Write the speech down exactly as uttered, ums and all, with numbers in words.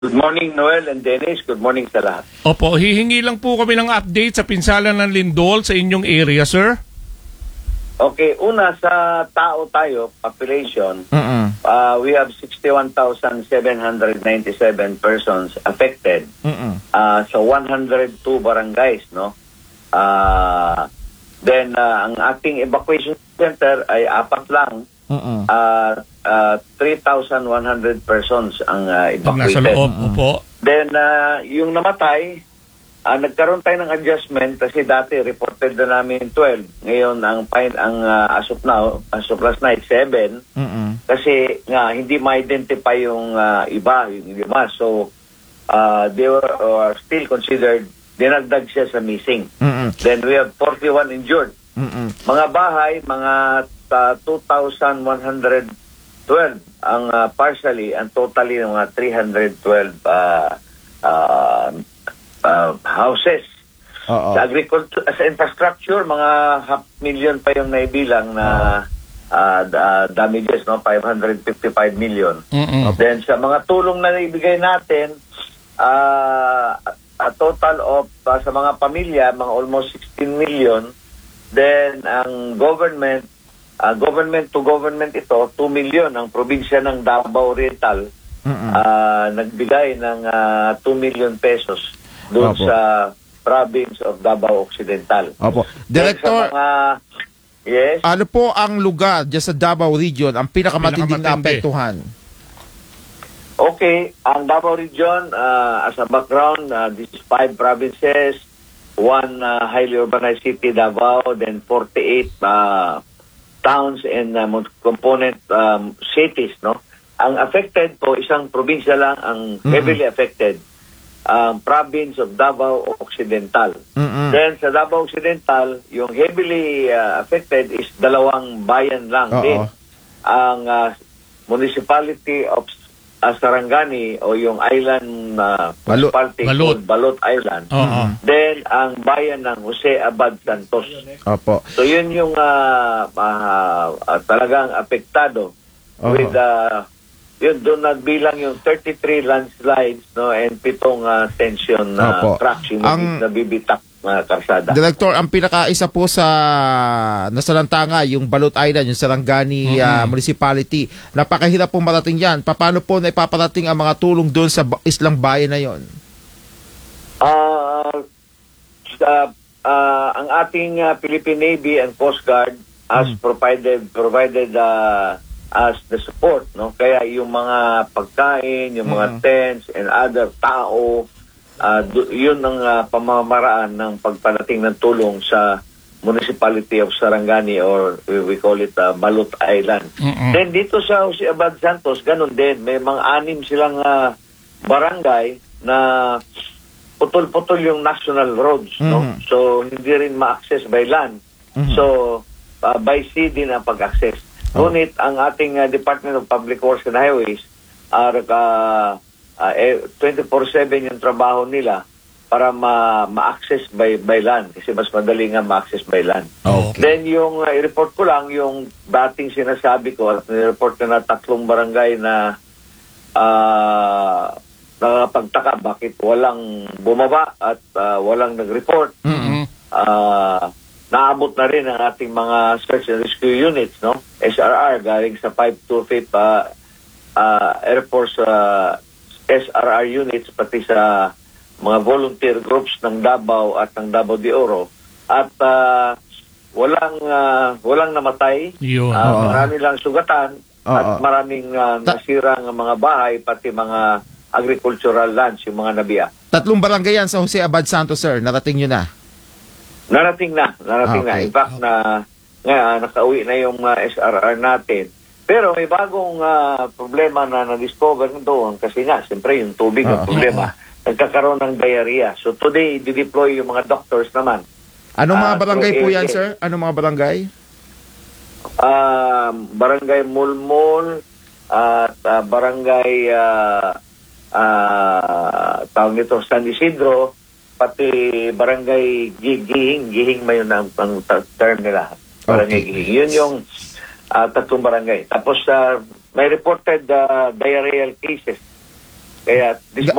Good morning, Noel and Dennis. Good morning sa lahat. Opo, hihingi lang po kami ng update sa pinsala ng lindol sa inyong area, sir. Okay, una sa tao tayo, population, Uh-uh. uh, we have sixty-one thousand seven hundred ninety-seven persons affected Uh-uh. uh, sa one hundred two barangays, no? Uh, then, uh, ang ating evacuation center ay apat lang. Uh-uh. Uh, uh, three thousand one hundred persons ang uh, Pag nasa evacuated. loob, opo. Then, uh, yung namatay, uh, nagkaroon tayo ng adjustment kasi dati reported na namin twelve. Ngayon, ang fine, ang uh, as of now, as of last night, seven. Uh-uh. Kasi nga, hindi ma-identify yung uh, iba, yung lima. So, uh, they were uh, still considered, dinagdag siya sa missing. Uh-uh. Then, we have forty-one injured. Uh-uh. Mga bahay, mga uh, two thousand one hundred twelve ang uh, partially and totally ng mga three hundred twelve uh, uh, uh, houses. Oo. Sa agriculture, sa infrastructure, mga half million pa yung naibilang na uh, uh, damages, no? five hundred fifty-five million. Uh-uh. Then sa mga tulong na naibigay natin, uh, a total of uh, sa mga pamilya, mga almost sixteen million. Then ang government, Uh, government to government ito, two million. Ang probinsya ng Davao Oriental Uh-uh. uh, nagbigay ng uh, two million pesos doon Opo. sa province of Davao Occidental. Opo. Then Director, sa mga, yes, Ano po ang lugar dyan sa Davao Region ang pinakamatinding Pinakamatindi. naapektuhan? okay. Ang Davao region, uh, as a background, uh, this is five provinces, one uh, highly urbanized city, Davao, then forty-eight uh, towns and um, component um, cities, no? Ang affected po, isang probinsya lang ang heavily affected, ang province of Davao Occidental. Mm-mm. Then sa Davao Occidental, yung heavily uh, affected is dalawang bayan lang Oo. din. Ang uh, municipality of uh, Sarangani o yung island uh, Balot. municipality Balot. called Balot Island. Oo. Then ang bayan ng Jose Abad Santos. Opo. So yun yung uh, uh, uh, talagang apektado Oo. with uh, yun doon nagbilang yung thirty-three landslides, no, and pitong uh, tension na Opo. uh, cracks yung Ang- nabibitak na karsada. Director, ang pinakaisa po sa nasalantanga, yung Balot Island, yung Sarangani ah, Municipality. Napakahirap po marating yan. Paano po na ipaparating ang mga tulong doon sa ba- islang bayan na yon? Uh, uh, uh, ang ating uh, Philippine Navy and Coast Guard has provided provided uh, as the support, no? Kaya yung mga pagkain, yung mga Mm. tents and other tao, uh, du- yun ang uh, pamamaraan ng pagparating ng tulong sa municipality of Sarangani or we, we call it uh, Balot Island. Mm-mm. Then dito sa Jose Abad Santos, ganun din. May mga anim silang uh, barangay na putol-putol yung national roads, no? Mhm. So hindi rin ma-access by land. Mhm. So uh, by sea din ang pag-access. Oh. Ngunit ang ating uh, Department of Public Works and Highways are uh, uh, eh, twenty-four seven yung trabaho nila para ma- ma-access by, by land kasi mas madali nga ma-access by land. Okay. Then yung uh, i-report ko lang yung dating sinasabi ko at nireport ko na tatlong barangay na uh, nakapagtaka bakit walang bumaba at uh, walang nag-report. Mm-mm. Uh, naabot na rin ang ating mga search and rescue units, no? S R R galing sa five twenty-fifth uh, uh, Air Force uh, S R R units pati sa mga volunteer groups ng Davao at ng Davao de Oro at uh, walang uh, walang namatay. Yun. Uh, Oo. marami lang sugatan at Oo. maraming uh, Ta- nasirang mga bahay pati mga agricultural lands, yung mga nabiya. Tatlong barangay yan sa Jose Abad Santos, sir. Narating nyo na. Narating na, narating Okay. na. In fact, na, nga, nakauwi na yung uh, S R R natin. Pero may bagong uh, problema na na-discover doon kasi nga, siyempre yung tubig ang Oo. problema. Nagkakaroon ng diarrhea. So today, i-deploy yung mga doctors naman. Anong mga Ah, barangay through po yan, air- sir? Anong mga barangay? Uh, barangay Mulmul at uh, barangay uh, uh, tawag nito San Isidro, pati barangay Gi- Gihing, Gihing may yun ang, ang term nila. Barangay Okay. Gihing. Yun yung uh, tatlong barangay. Tapos uh, may reported uh, diarrheal cases Kaya this Ga-